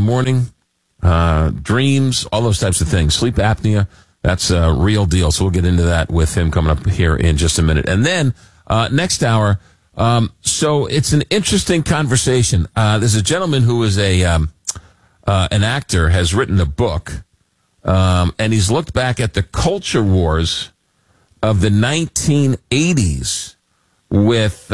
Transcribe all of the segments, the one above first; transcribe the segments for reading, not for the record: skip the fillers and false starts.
morning, dreams, all those types of things. Sleep apnea, that's a real deal. So we'll get into that with him coming up here in just a minute. And then next hour, so it's an interesting conversation. There's a gentleman who is an actor, has written a book, and he's looked back at the culture wars of the 1980s with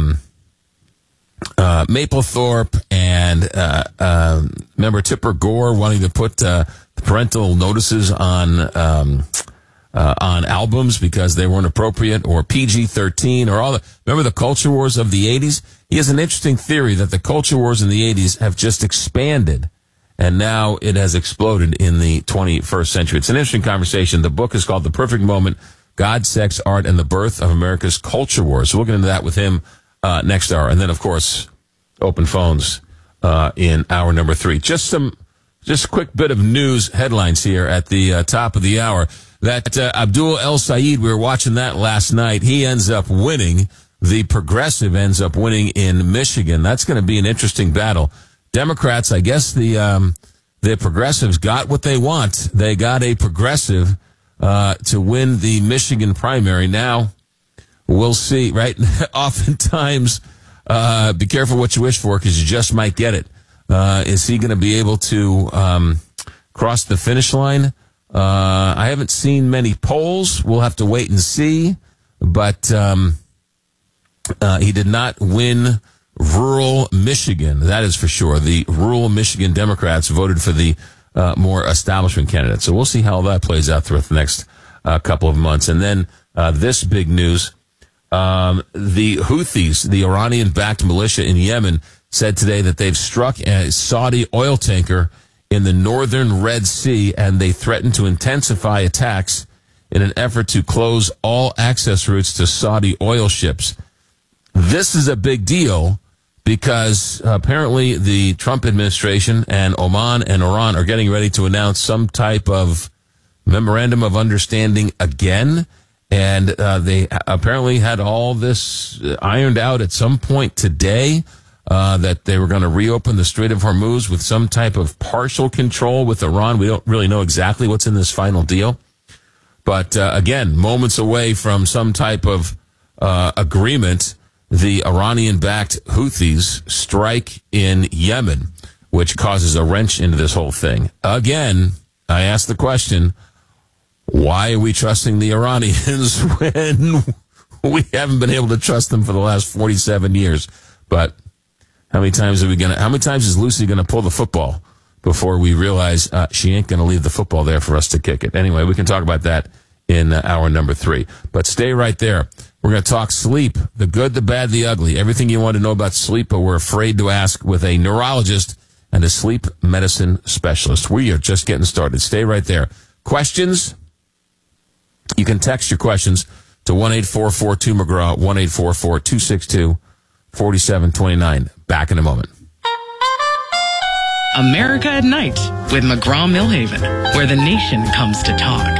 Mapplethorpe and remember Tipper Gore wanting to put parental notices on albums because they weren't appropriate, or PG-13, or all the. Remember the culture wars of the 80s? He has an interesting theory that the culture wars in the 80s have just expanded, and now it has exploded in the 21st century. It's an interesting conversation. The book is called The Perfect Moment: God, Sex, Art, and the Birth of America's Culture Wars. So we'll get into that with him next hour. And then, of course, open phones in hour number 3. Just a quick bit of news headlines here at the top of the hour. That Abdul El Sayed, we were watching that last night. He ends up winning. The Progressive ends up winning in Michigan. That's going to be an interesting battle. Democrats, I guess the Progressives got what they want. They got a Progressive to win the Michigan primary. Now, we'll see, right? Oftentimes, be careful what you wish for because you just might get it. Is he going to be able to cross the finish line? I haven't seen many polls. We'll have to wait and see. But he did not win rural Michigan. That is for sure. The rural Michigan Democrats voted for the more establishment candidate. So we'll see how that plays out throughout the next couple of months. And then this big news. The Houthis, the Iranian-backed militia in Yemen, said today that they've struck a Saudi oil tanker in the northern Red Sea, and they threaten to intensify attacks in an effort to close all access routes to Saudi oil ships. This is a big deal because apparently the Trump administration and Oman and Iran are getting ready to announce some type of memorandum of understanding again. And they apparently had all this ironed out at some point today, that they were going to reopen the Strait of Hormuz with some type of partial control with Iran. We don't really know exactly what's in this final deal. But again, moments away from some type of agreement, the Iranian-backed Houthis strike in Yemen, which causes a wrench into this whole thing. Again, I ask the question, why are we trusting the Iranians when we haven't been able to trust them for the last 47 years? But how many times is Lucy going to pull the football before we realize she ain't going to leave the football there for us to kick it? Anyway, we can talk about that in hour number 3. But stay right there. We're going to talk sleep, the good, the bad, the ugly, everything you want to know about sleep, but we're afraid to ask, with a neurologist and a sleep medicine specialist. We are just getting started. Stay right there. Questions? You can text your questions to 1-844-2-McGraw, 1-844-262-4729. Back in a moment. America at Night with McGraw-Millhaven, where the nation comes to talk.